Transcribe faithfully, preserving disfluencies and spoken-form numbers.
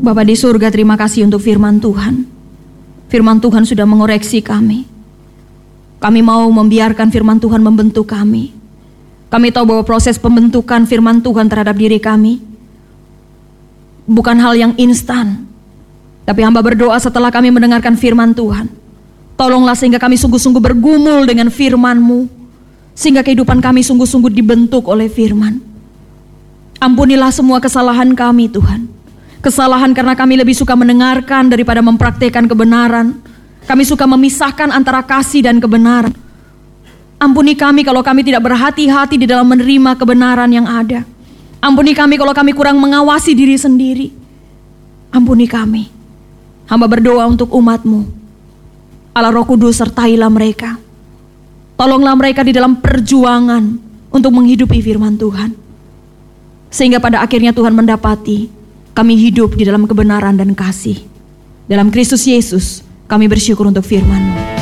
Bapa di surga, terima kasih untuk firman Tuhan. Firman Tuhan sudah mengoreksi kami. Kami mau membiarkan firman Tuhan membentuk kami. Kami tahu bahwa proses pembentukan firman Tuhan terhadap diri kami bukan hal yang instan. Tapi hamba berdoa setelah kami mendengarkan firman Tuhan, tolonglah sehingga kami sungguh-sungguh bergumul dengan firman-Mu, sehingga kehidupan kami sungguh-sungguh dibentuk oleh firman. Ampunilah semua kesalahan kami Tuhan. Kesalahan karena kami lebih suka mendengarkan daripada mempraktikkan kebenaran. Kami suka memisahkan antara kasih dan kebenaran. Ampuni kami kalau kami tidak berhati-hati di dalam menerima kebenaran yang ada. Ampuni kami kalau kami kurang mengawasi diri sendiri. Ampuni kami. Hamba berdoa untuk umat-Mu. Allah Roh Kudus, sertailah mereka. Tolonglah mereka di dalam perjuangan untuk menghidupi firman Tuhan. Sehingga pada akhirnya Tuhan mendapati kami hidup di dalam kebenaran dan kasih. Dalam Kristus Yesus kami bersyukur untuk firman-Mu.